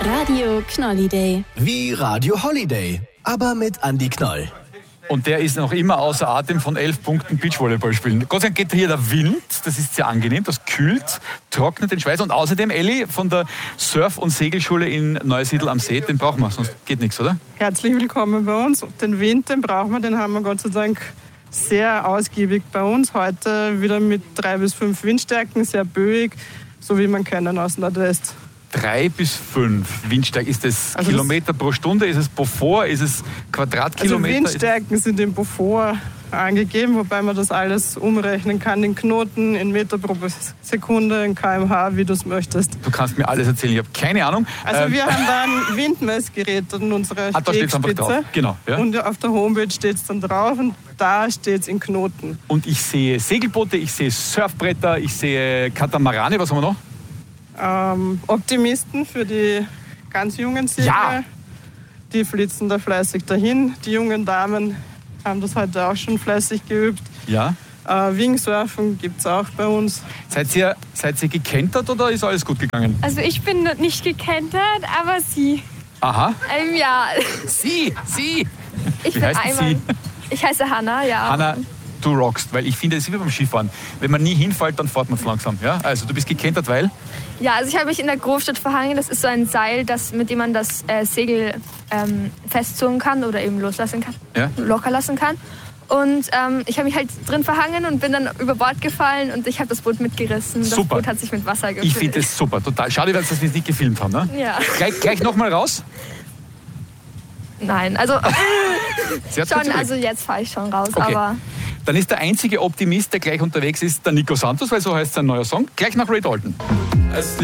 Radio Knolliday. Wie Radio Holiday, aber mit Andi Knoll. Und der ist noch immer außer Atem von 11 Punkten Beachvolleyball spielen. Gott sei Dank geht hier der Wind, das ist sehr angenehm, das kühlt, trocknet den Schweiß. Und außerdem, Elli, von der Surf- und Segelschule in Neusiedl am See, den brauchen wir, sonst geht nichts, oder? Herzlich willkommen bei uns. Den Wind, den brauchen wir, den haben wir Gott sei Dank sehr ausgiebig bei uns. Heute wieder mit 3 bis 5 Windstärken, sehr böig, so wie man kennen aus Nordwest. 3 bis 5 Windstärken. Ist das Also Kilometer pro Stunde? Ist es Beaufort? Ist es Quadratkilometer? Also Windstärken sind im Beaufort angegeben, wobei man das alles umrechnen kann in Knoten, in Meter pro Sekunde, in kmh, wie du es möchtest. Du kannst mir alles erzählen, ich habe keine Ahnung. Also wir haben da ein Windmessgerät an unserer da steht es einfach drauf. Stegspitze. Genau, ja. Und auf der Homepage steht es dann drauf und da steht es in Knoten. Und ich sehe Segelboote, ich sehe Surfbretter, ich sehe Katamarane, was haben wir noch? Optimisten für die ganz jungen Segler. Ja. Die flitzen da fleißig dahin. Die jungen Damen haben das heute auch schon fleißig geübt. Ja. Wingsurfen gibt es auch bei uns. Seid ihr gekentert oder ist alles gut gegangen? Also ich bin nicht gekentert, aber sie. Aha. Ja. Sie. Ich Wie bin heißt einmal. sie? Ich heiße Hanna, ja. Hanna, du rockst, weil ich finde, es ist wie beim Skifahren. Wenn man nie hinfällt, dann fährt man zu langsam. Ja? Also du bist gekentert, weil? Ja, also ich habe mich in der Großstadt verhangen. Das ist so ein Seil, mit dem man das Segel festzurren kann oder eben loslassen kann, Ja. locker lassen kann. Und ich habe mich halt drin verhangen und bin dann über Bord gefallen und ich habe das Boot mitgerissen. Das Super. Boot hat sich mit Wasser gefüllt. Ich finde es super, total. Schade, dass wir es nicht gefilmt haben. Ne? Ja. Gleich nochmal raus? Nein, also Sie hat's schon, ganz also jetzt fahre ich schon raus, Okay. aber... Dann ist der einzige Optimist, der gleich unterwegs ist, der Nico Santos, weil so heißt sein neuer Song, gleich nach Ray Dalton.